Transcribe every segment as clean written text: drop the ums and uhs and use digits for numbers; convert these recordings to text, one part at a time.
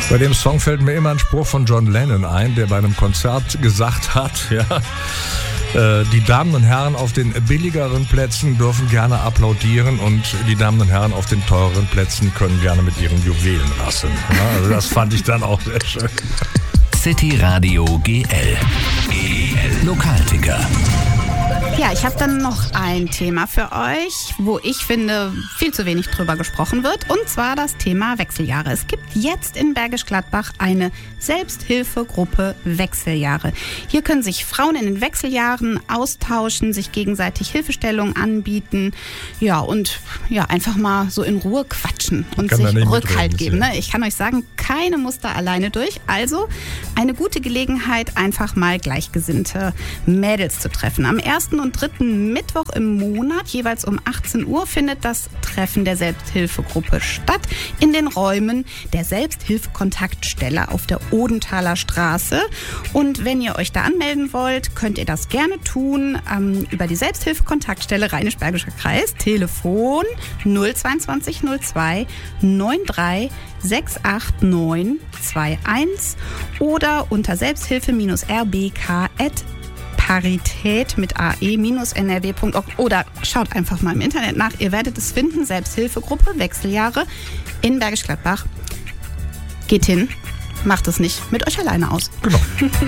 Bei dem Song fällt mir immer ein Spruch von John Lennon ein, der bei einem Konzert gesagt hat, die Damen und Herren auf den billigeren Plätzen dürfen gerne applaudieren und die Damen und Herren auf den teureren Plätzen können gerne mit ihren Juwelen rasseln. Ja, also das fand ich dann auch sehr schön. City Radio GL. Lokalticker. Ja, ich habe dann noch ein Thema für euch, wo ich finde, viel zu wenig drüber gesprochen wird. Und zwar das Thema Wechseljahre. Es gibt jetzt in Bergisch Gladbach eine Selbsthilfegruppe Wechseljahre. Hier können sich Frauen in den Wechseljahren austauschen, sich gegenseitig Hilfestellungen anbieten. Ja, und einfach mal so in Ruhe quatschen und sich Rückhalt geben. Ne? Ich kann euch sagen, keine muss da alleine durch. Also eine gute Gelegenheit, einfach mal gleichgesinnte Mädels zu treffen. Am 1. und 3. Mittwoch im Monat, jeweils um 18 Uhr, findet das Treffen der Selbsthilfegruppe statt in den Räumen der Selbsthilfekontaktstelle auf der Odenthaler Straße. Und wenn ihr euch da anmelden wollt, könnt ihr das gerne tun über die Selbsthilfekontaktstelle Rheinisch-Bergischer Kreis, Telefon 022 02 93 68921 oder unter selbsthilfe-rbk@ mit ae-nrw.org oder schaut einfach mal im Internet nach. Ihr werdet es finden. Selbsthilfegruppe Wechseljahre in Bergisch Gladbach. Geht hin, macht es nicht mit euch alleine aus. Genau.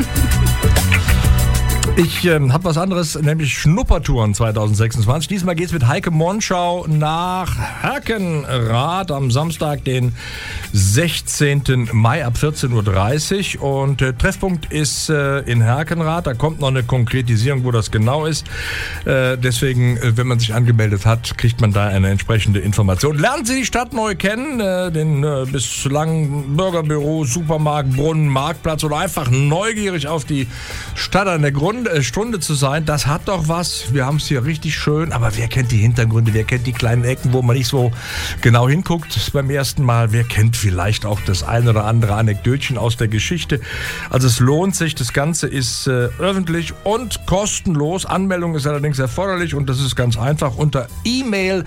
Ich habe was anderes, nämlich Schnuppertouren 2026. Diesmal geht es mit Heike Monschau nach Herkenrath am Samstag, den 16. Mai ab 14.30 Uhr. Und Treffpunkt ist in Herkenrath. Da kommt noch eine Konkretisierung, wo das genau ist. Deswegen, wenn man sich angemeldet hat, kriegt man da eine entsprechende Information. Lernen Sie die Stadt neu kennen, den bislang Bürgerbüro, Supermarkt, Brunnen, Marktplatz oder einfach neugierig auf die Stadt an der Stunde zu sein, das hat doch was. Wir haben es hier richtig schön, aber wer kennt die Hintergründe, wer kennt die kleinen Ecken, wo man nicht so genau hinguckt beim ersten Mal, wer kennt vielleicht auch das ein oder andere Anekdötchen aus der Geschichte. Also es lohnt sich, das Ganze ist öffentlich und kostenlos. Anmeldung ist allerdings erforderlich und das ist ganz einfach unter E-Mail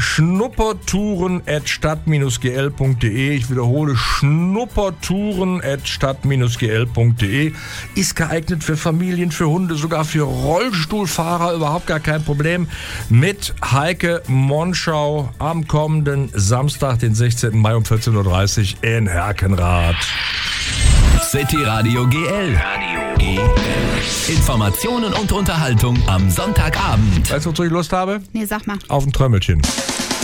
schnuppertouren@stadt-gl.de. Ich wiederhole, schnuppertouren@stadt-gl.de. Ist geeignet für Familien, für Hunde, sogar für Rollstuhlfahrer, überhaupt gar kein Problem. Mit Heike Monschau am kommenden Samstag, den 16. Mai um 14.30 Uhr in Herkenrath. City Radio GL. Informationen und Unterhaltung am Sonntagabend. Weißt du, wozu ich Lust habe? Nee, sag mal. Auf ein Trömmelchen.